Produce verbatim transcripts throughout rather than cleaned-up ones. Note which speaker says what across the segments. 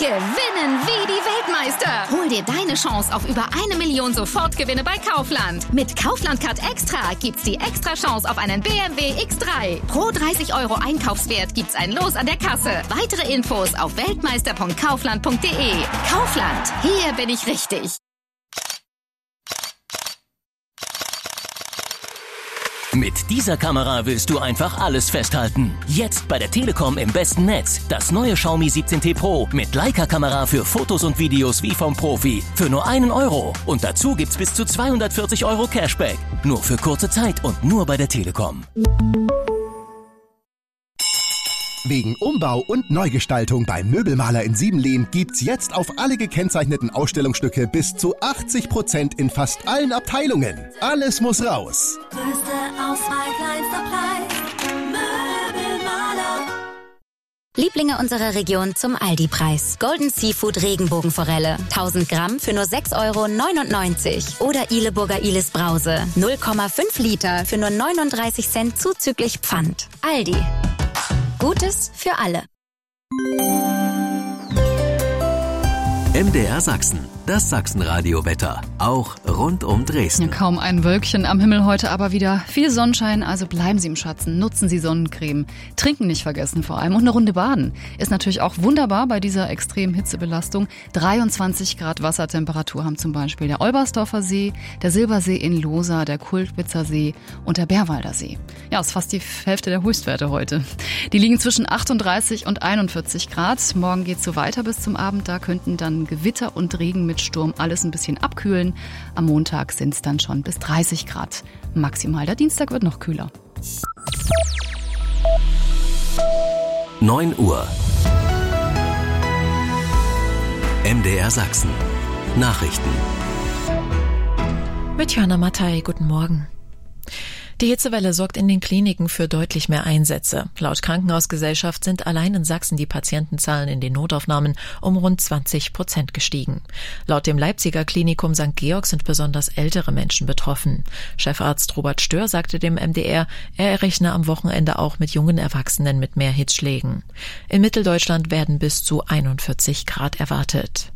Speaker 1: Gewinnen wie die Weltmeister. Hol dir deine Chance auf über eine Million Sofortgewinne bei Kaufland. Mit Kaufland Card Extra gibt's die extra Chance auf einen B M W X drei. Pro dreißig Euro Einkaufswert gibt's ein Los an der Kasse. Weitere Infos auf weltmeister punkt kaufland punkt de. Kaufland, hier bin ich richtig.
Speaker 2: Mit dieser Kamera willst du einfach alles festhalten. Jetzt bei der Telekom im besten Netz. Das neue Xiaomi siebzehn T Pro mit Leica-Kamera für Fotos und Videos wie vom Profi. Für nur einen Euro. Und dazu gibt's bis zu zweihundertvierzig Euro Cashback. Nur für kurze Zeit und nur bei der Telekom.
Speaker 3: Wegen Umbau und Neugestaltung beim Möbelmaler in Siebenlehn gibt's jetzt auf alle gekennzeichneten Ausstellungsstücke bis zu achtzig Prozent in fast allen Abteilungen. Alles muss raus.
Speaker 4: Größte Auswahl, kleinster Preis. Möbelmaler.
Speaker 5: Lieblinge unserer Region zum Aldi-Preis. Golden Seafood Regenbogenforelle. tausend Gramm für nur sechs Euro neunundneunzig. Oder Ileburger Ilis Brause. null Komma fünf Liter für nur neununddreißig Cent zuzüglich Pfand. Aldi. Gutes für alle.
Speaker 6: M D R Sachsen, das Sachsenradio-Wetter, auch rund um Dresden.
Speaker 7: Ja, kaum ein Wölkchen am Himmel heute, aber wieder viel Sonnenschein, also bleiben Sie im Schatten, nutzen Sie Sonnencreme, trinken nicht vergessen vor allem und eine Runde baden ist natürlich auch wunderbar bei dieser extremen Hitzebelastung. dreiundzwanzig Grad Wassertemperatur haben zum Beispiel der Olbersdorfer See, der Silbersee in Lohsa, der Kultwitzer See und der Bärwalder See. Ja, ist fast die Hälfte der Höchstwerte heute. Die liegen zwischen achtunddreißig und einundvierzig Grad. Morgen geht's so weiter bis zum Abend, da könnten dann Gewitter und Regen mit Sturm alles ein bisschen abkühlen. Am Montag sind es dann schon bis dreißig Grad maximal. Der Dienstag wird noch kühler.
Speaker 6: neun Uhr. M D R Sachsen. Nachrichten.
Speaker 8: Mit Johanna Mattei, guten Morgen. Die Hitzewelle sorgt in den Kliniken für deutlich mehr Einsätze. Laut Krankenhausgesellschaft sind allein in Sachsen die Patientenzahlen in den Notaufnahmen um rund zwanzig Prozent gestiegen. Laut dem Leipziger Klinikum Sankt Georg sind besonders ältere Menschen betroffen. Chefarzt Robert Stör sagte dem M D R, er rechne am Wochenende auch mit jungen Erwachsenen mit mehr Hitzschlägen. In Mitteldeutschland werden bis zu einundvierzig Grad erwartet.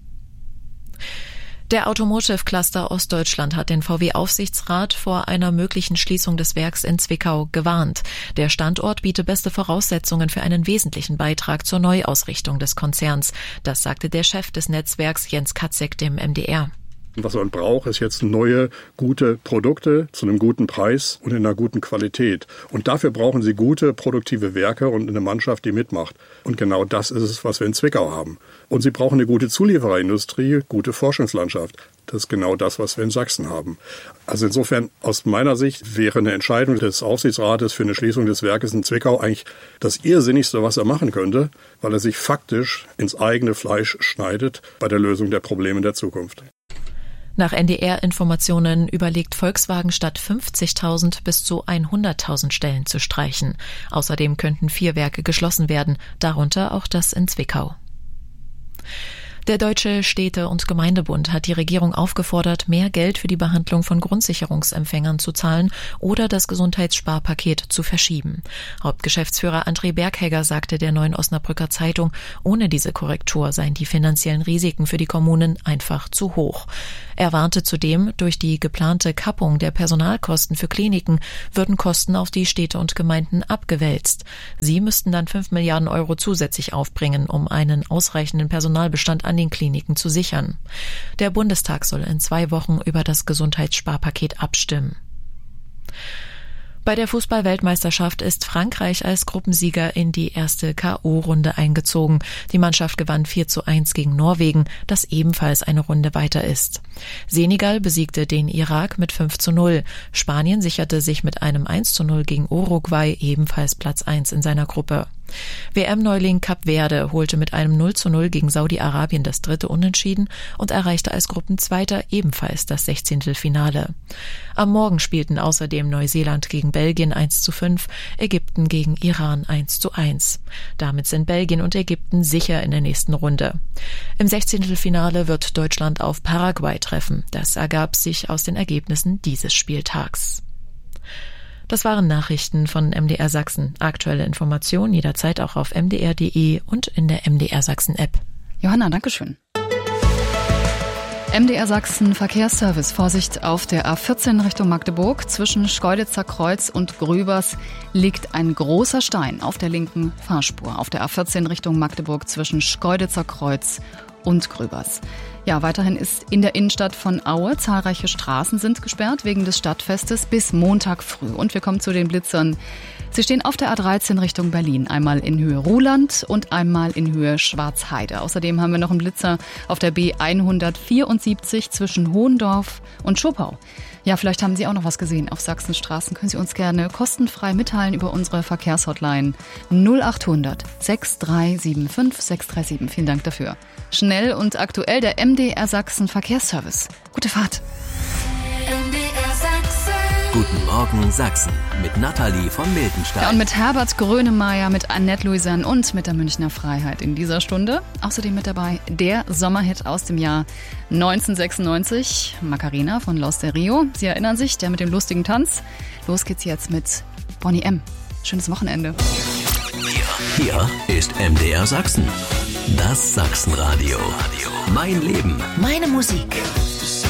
Speaker 8: Der Automotive Cluster Ostdeutschland hat den V W-Aufsichtsrat vor einer möglichen Schließung des Werks in Zwickau gewarnt. Der Standort biete beste Voraussetzungen für einen wesentlichen Beitrag zur Neuausrichtung des Konzerns. Das sagte der Chef des Netzwerks Jens Katzek dem M D R.
Speaker 9: Was man braucht, ist jetzt neue, gute Produkte zu einem guten Preis und in einer guten Qualität. Und dafür brauchen Sie gute, produktive Werke und eine Mannschaft, die mitmacht. Und genau das ist es, was wir in Zwickau haben. Und Sie brauchen eine gute Zuliefererindustrie, gute Forschungslandschaft. Das ist genau das, was wir in Sachsen haben. Also insofern, aus meiner Sicht, wäre eine Entscheidung des Aufsichtsrates für eine Schließung des Werkes in Zwickau eigentlich das Irrsinnigste, was er machen könnte, weil er sich faktisch ins eigene Fleisch schneidet bei der Lösung der Probleme der Zukunft.
Speaker 8: Nach N D R-Informationen überlegt Volkswagen statt fünfzigtausend bis zu hunderttausend Stellen zu streichen. Außerdem könnten vier Werke geschlossen werden, darunter auch das in Zwickau. Der Deutsche Städte- und Gemeindebund hat die Regierung aufgefordert, mehr Geld für die Behandlung von Grundsicherungsempfängern zu zahlen oder das Gesundheitssparpaket zu verschieben. Hauptgeschäftsführer André Berghegger sagte der Neuen Osnabrücker Zeitung, ohne diese Korrektur seien die finanziellen Risiken für die Kommunen einfach zu hoch. Er warnte zudem, durch die geplante Kappung der Personalkosten für Kliniken würden Kosten auf die Städte und Gemeinden abgewälzt. Sie müssten dann fünf Milliarden Euro zusätzlich aufbringen, um einen ausreichenden Personalbestand an den Kliniken zu sichern. Der Bundestag soll in zwei Wochen über das Gesundheitssparpaket abstimmen. Bei der Fußball-Weltmeisterschaft ist Frankreich als Gruppensieger in die erste K O-Runde eingezogen. Die Mannschaft gewann vier zu eins gegen Norwegen, das ebenfalls eine Runde weiter ist. Senegal besiegte den Irak mit fünf zu null. Spanien sicherte sich mit einem eins zu null gegen Uruguay ebenfalls Platz eins in seiner Gruppe. W M-Neuling Kap Verde holte mit einem null zu null gegen Saudi-Arabien das dritte Unentschieden und erreichte als Gruppenzweiter ebenfalls das Sechzehntelfinale. Am Morgen spielten außerdem Neuseeland gegen Belgien eins zu fünf, Ägypten gegen Iran eins zu eins. Damit sind Belgien und Ägypten sicher in der nächsten Runde. Im Sechzehntelfinale wird Deutschland auf Paraguay treffen. Das ergab sich aus den Ergebnissen dieses Spieltags. Das waren Nachrichten von M D R Sachsen. Aktuelle Informationen jederzeit auch auf m d r punkt d e und in der M D R Sachsen App.
Speaker 7: Johanna, dankeschön. M D R Sachsen Verkehrsservice. Vorsicht auf der A vierzehn Richtung Magdeburg. Zwischen Schkeuditzer Kreuz und Grübers liegt ein großer Stein auf der linken Fahrspur. Auf der A vierzehn Richtung Magdeburg zwischen Schkeuditzer Kreuz und Grübers. Ja, weiterhin ist in der Innenstadt von Aue zahlreiche Straßen sind gesperrt wegen des Stadtfestes bis Montag früh. Und wir kommen zu den Blitzern. Sie stehen auf der A dreizehn Richtung Berlin, einmal in Höhe Ruhland und einmal in Höhe Schwarzheide. Außerdem haben wir noch einen Blitzer auf der B hundertvierundsiebzig zwischen Hohendorf und Schopau. Ja, vielleicht haben Sie auch noch was gesehen auf Sachsens Straßen. Können Sie uns gerne kostenfrei mitteilen über unsere Verkehrshotline null acht hundert sechs drei sieben fünf sechs drei sieben. Vielen Dank dafür. Schnell und aktuell der M D R Sachsen Verkehrsservice. Gute Fahrt.
Speaker 4: M D R Sachsen.
Speaker 6: Guten Morgen Sachsen mit Nathalie von Miltenstein.
Speaker 7: Ja, und mit Herbert Grönemeyer, mit Annette Louisanne und mit der Münchner Freiheit in dieser Stunde. Außerdem mit dabei der Sommerhit aus dem Jahr neunzehnhundertsechsundneunzig, Macarena von Los de Rio. Sie erinnern sich, der mit dem lustigen Tanz. Los geht's jetzt mit Bonnie M. Schönes Wochenende.
Speaker 6: Hier ist M D R Sachsen. Das Sachsenradio. Mein Leben.
Speaker 2: Meine Musik.